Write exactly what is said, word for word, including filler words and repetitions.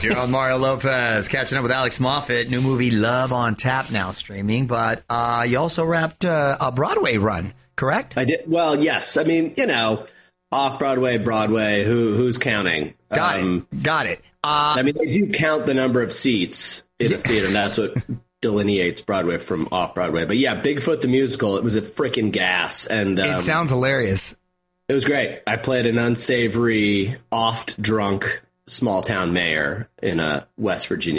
You're on Mario Lopez, catching up with Alex Moffat. New movie Love on Tap now streaming, but uh, you also wrapped uh, a Broadway run, correct? I did. Well, yes. I mean, you know, off Broadway, Broadway. Who who's counting? Got um, it. Got it. Uh, I mean, they do count the number of seats in a theater, and that's what delineates Broadway from off Broadway. But yeah, Bigfoot the musical. It was a freaking gas, and um, it sounds hilarious. It was great. I played an unsavory, oft drunk, small town mayor in a West Virginia